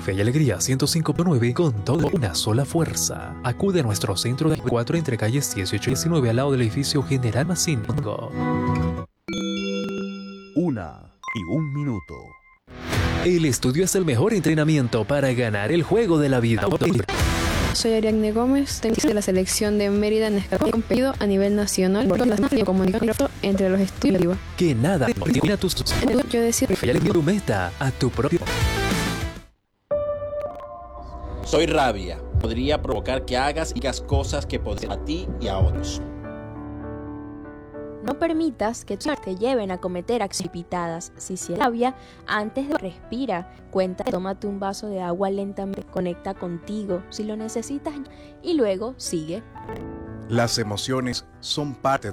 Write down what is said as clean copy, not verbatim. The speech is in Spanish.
Fe y Alegría 105.9 con toda una sola fuerza. Acude a nuestro centro de 4 entre calles 18 y 19 al lado del edificio General Mazingo. 1:01. El estudio es el mejor entrenamiento para ganar el juego de la vida. Soy Ariadne Gómez, técnica de la selección de Mérida en escalón competido a nivel nacional por la comunicación entre los estudios. Que nada termina tus Yo decido Fe y Alegría, tu meta a tu propio. Soy rabia. Podría provocar que hagas y digas cosas que podrían a ti y a otros. No permitas que te lleven a cometer acciones precipitadas. Si sientes rabia, antes de respira, cuenta, tómate un vaso de agua lentamente, conecta contigo si lo necesitas y luego sigue. Las emociones son parte